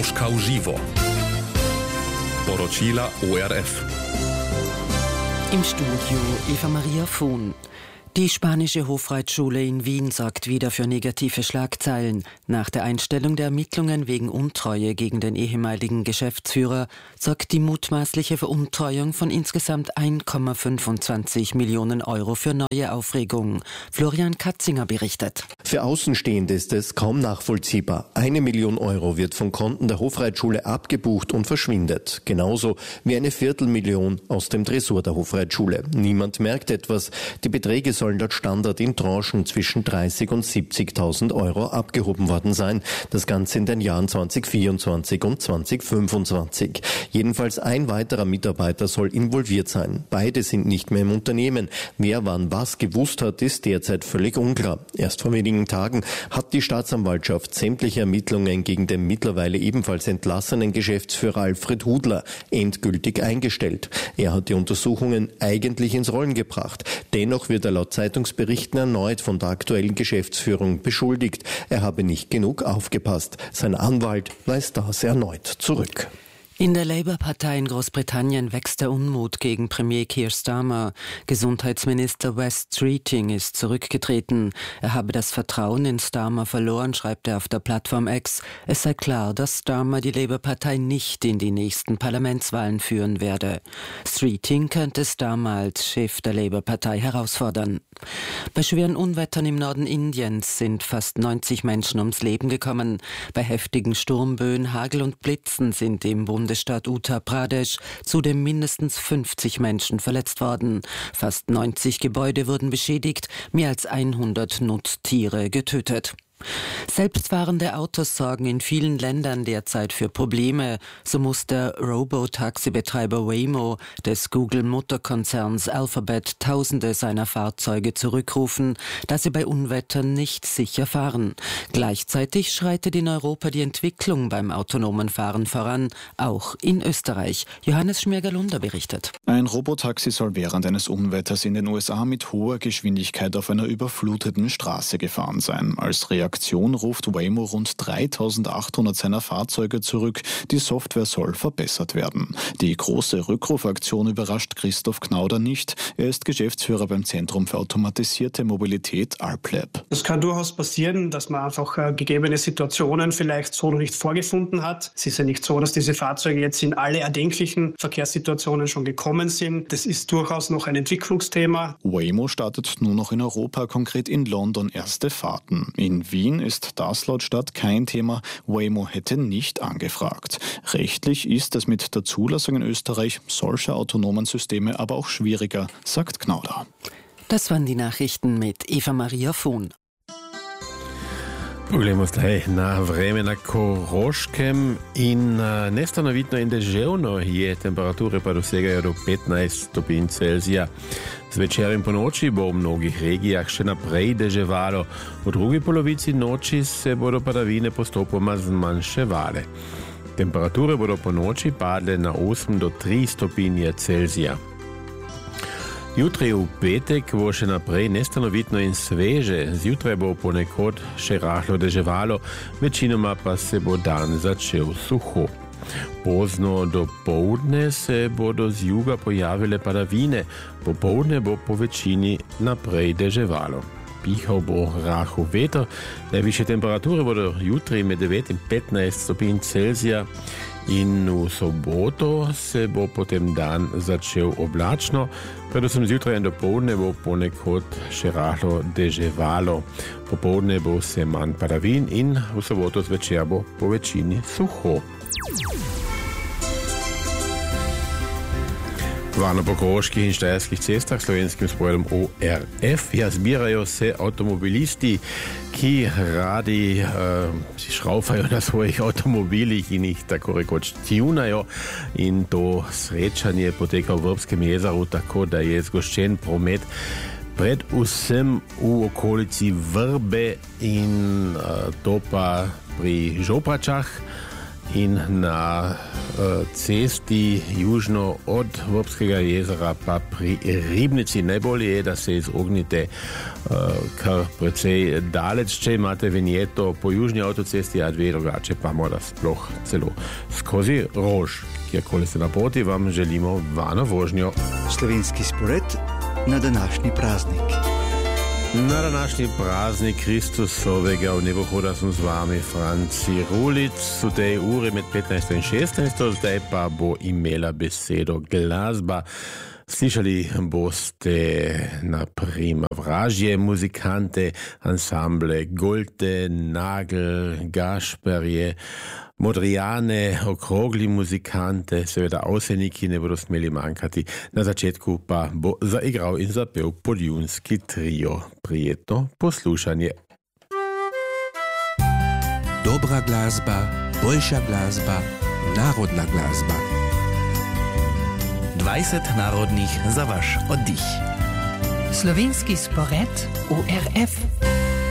Koroška v živo. Poročila ORF. Im Studio Eva Maria Fuhn. Die spanische Hofreitschule in Wien sorgt wieder für negative Schlagzeilen. Nach der Einstellung der Ermittlungen wegen Untreue gegen den ehemaligen Geschäftsführer sorgt die mutmaßliche Veruntreuung von insgesamt 1,25 Millionen Euro für neue Aufregung. Florian Katzinger berichtet. Für Außenstehende ist es kaum nachvollziehbar. 1 Million Euro wird von Konten der Hofreitschule abgebucht und verschwindet. Genauso wie 250.000 aus dem Tresor der Hofreitschule. Niemand merkt etwas. Die Beträge sollen laut Standard in Tranchen zwischen 30.000 und 70.000 Euro abgehoben worden sein. Das Ganze in den Jahren 2024 und 2025. Jedenfalls ein weiterer Mitarbeiter soll involviert sein. Beide sind nicht mehr im Unternehmen. Wer wann was gewusst hat, ist derzeit völlig unklar. Erst vor wenigen Tagen hat die Staatsanwaltschaft sämtliche Ermittlungen gegen den mittlerweile ebenfalls entlassenen Geschäftsführer Alfred Hudler endgültig eingestellt. Er hat die Untersuchungen eigentlich ins Rollen gebracht. Dennoch wird er laut Zeitungsberichten erneut von der aktuellen Geschäftsführung beschuldigt. Er habe nicht genug aufgepasst. Sein Anwalt weist das erneut zurück. In der Labour-Partei in Großbritannien wächst der Unmut gegen Premier Keir Starmer. Gesundheitsminister Wes Streeting ist zurückgetreten. Er habe das Vertrauen in Starmer verloren, schreibt er auf der Plattform X. Es sei klar, dass Starmer die Labour-Partei nicht in die nächsten Parlamentswahlen führen werde. Streeting könnte Starmer als Chef der Labour-Partei herausfordern. Bei schweren Unwettern im Norden Indiens sind fast 90 Menschen ums Leben gekommen. Bei heftigen Sturmböen, Hagel und Blitzen sind im Bundesstaat Uttar Pradesh zudem mindestens 50 Menschen verletzt worden. Fast 90 Gebäude wurden beschädigt, mehr als 100 Nutztiere getötet. Selbstfahrende Autos sorgen in vielen Ländern derzeit für Probleme. So muss der Robo-Taxi-Betreiber Waymo des Google-Mutterkonzerns Alphabet Tausende seiner Fahrzeuge zurückrufen, da sie bei Unwettern nicht sicher fahren. Gleichzeitig schreitet in Europa die Entwicklung beim autonomen Fahren voran, auch in Österreich. Johannes Schmirger-Lunder berichtet. Ein Robotaxi soll während eines Unwetters in den USA mit hoher Geschwindigkeit auf einer überfluteten Straße gefahren sein. Als Reaktion ruft Waymo rund 3.800 seiner Fahrzeuge zurück. Die Software soll verbessert werden. Die große Rückrufaktion überrascht Christoph Knauder nicht. Er ist Geschäftsführer beim Zentrum für automatisierte Mobilität ALPLab. Es kann durchaus passieren, dass man einfach gegebene Situationen vielleicht so noch nicht vorgefunden hat. Es ist ja nicht so, dass diese Fahrzeuge jetzt in alle erdenklichen Verkehrssituationen schon gekommen sind. Das ist durchaus noch ein Entwicklungsthema. Waymo startet nur noch in Europa, konkret in London, erste Fahrten. In Wien ist das laut Stadt kein Thema. Waymo hätte nicht angefragt. Rechtlich ist es mit der Zulassung in Österreich solcher autonomen Systeme aber auch schwieriger, sagt Knauder. Das waren die Nachrichten mit Eva Maria Fuhn. Pogledamo zdaj na vreme na Koroškem in nestano vidno in deževno je, temperature pa dosegajo do 15 stopinj Celzija. Zvečer in po noči bo v mnogih regijah še naprej deževalo, v drugi polovici noči se bodo padavine postopoma zmanjševale. Temperature bodo po noči padle na 8 do 3 stopinje Celzija. Jutri v petek bo še naprej nestanovitno in sveže, zjutraj bo ponekod še rahlo deževalo, večinoma pa se bo dan začel suho. Pozno do poldne se bodo z juga pojavile padavine, popoldne bo po večini naprej deževalo. Pihal bo rahel veter, najvišje temperature bodo jutri med 9 in 15 stopinj Celzija in v soboto se bo potem dan začel oblačno, predvsem zjutraj in dopoldne bo ponekod še rahlo deževalo. Popoldne bo vse manj padavin in v soboto zvečer bo po večini suho. Varno po koroških in štajerskih cestah slovenskim spojedom ORF zbirajo se avtomobilisti, ki radi si šraufajo na svojih avtomobilih in jih tako rekoč tunajo. In to srečanje poteka v Vrbskem jezeru tako, da je zgoščen promet predvsem v okolici Vrbe in to pa pri Žopračah. in na cesti južno od Vopskega jezera pa pri Ribnici. Najbolje je, da se izognite kar precej daleč, če imate vinjeto po južni avtocesti A2, drugače pa mora sploh celo skozi Rož. Kjerkoli ste na poti, vam želimo varno vožnjo. Slovenski spored na današnji praznik. Na današnji praznik Kristusovega vnebohoda sem z vami Franci Rulic, v tej uri med 15 in 16, zdaj pa bo imela besedo glasba. Slišali boste naprimer vražje muzikante, ansamble Golte, Nagel, Gašperje, Modrijane, okrogli muzikante, seveda Avseniki ne bodo smeli manjkati. Na začetku pa bo zaigral in zapel Poljunski trio. Prijetno poslušanje. Dobra glasba, boljša glasba, narodna glasba. 20 narodnih za vaš oddih. Slovenski spored ORF.